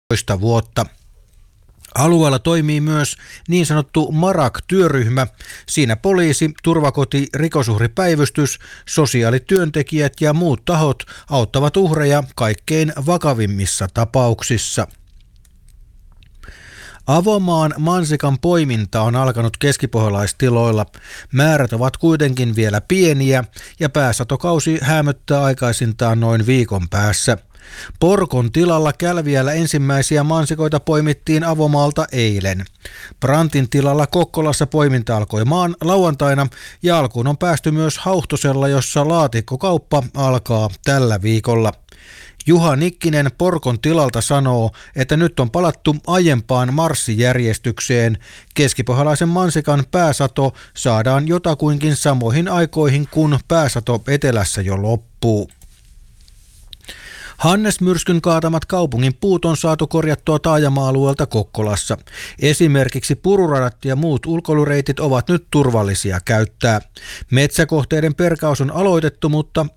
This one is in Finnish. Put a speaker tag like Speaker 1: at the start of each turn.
Speaker 1: vuotta. Alueella toimii myös niin sanottu MARAK-työryhmä. Siinä poliisi, turvakoti, rikosuhripäivystys, sosiaalityöntekijät ja muut tahot auttavat uhreja kaikkein vakavimmissa tapauksissa. Avomaan mansikan poiminta on alkanut keskipohjalaistiloilla. Määrät ovat kuitenkin vielä pieniä ja pääsatokausi häämöttää aikaisintaan noin viikon päässä. Porkon tilalla Kälviällä ensimmäisiä mansikoita poimittiin avomaalta eilen. Brantin tilalla Kokkolassa poiminta alkoi lauantaina ja alkuun on päästy myös Hauhtosella, jossa laatikkokauppa alkaa tällä viikolla. Juha Nikkinen Porkon tilalta sanoo, että nyt on palattu aiempaan marssijärjestykseen. Keskipohjalaisen mansikan pääsato saadaan jotakuinkin samoihin aikoihin, kun pääsato etelässä jo loppuu. Hannes-myrskyn kaatamat kaupungin puut on saatu korjattua taajama-alueelta Kokkolassa. Esimerkiksi pururadat ja muut ulkoilureitit ovat nyt turvallisia käyttää. Metsäkohteiden perkaus on aloitettu, mutta